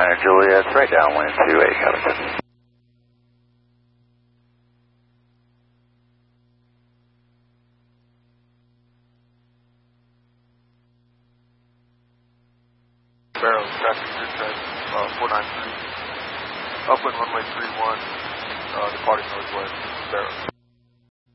Juliet, right downwind to 8 Covington. Barrow, traffic dispatch, 493. Upwind runway 31, departing northwest, Barrow.